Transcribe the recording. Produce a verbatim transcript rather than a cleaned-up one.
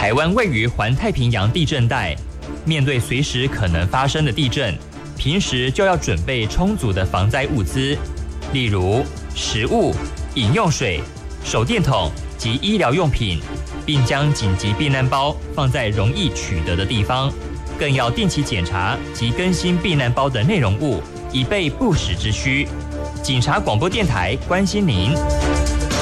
台湾位于环太平洋地震带，面对随时可能发生的地震，平时就要准备充足的防灾物资，例如食物、饮用水、手电筒及医疗用品，并将紧急避难包放在容易取得的地方，更要定期检查及更新避难包的内容物，以备不时之需。警察广播电台关心您。